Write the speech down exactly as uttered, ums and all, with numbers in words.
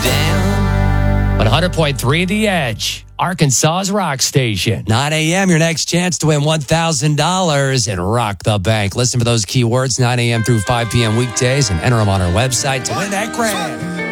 down. But one hundred point three The Edge, Arkansas's rock station. nine a.m., your next chance to win one thousand dollars and rock the bank. Listen for those keywords, nine a.m. through five p.m. weekdays, and enter them on our website to win that grand.